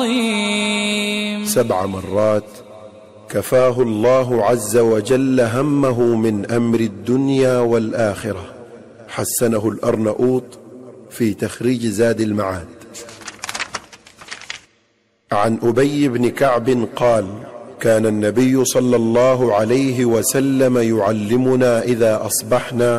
7 مرات كفاه الله عز وجل همه من أمر الدنيا والآخرة. حسنه الأرنؤوط في تخريج زاد المعاد. عن أبي بن كعب قال: كان النبي صلى الله عليه وسلم يعلمنا إذا أصبحنا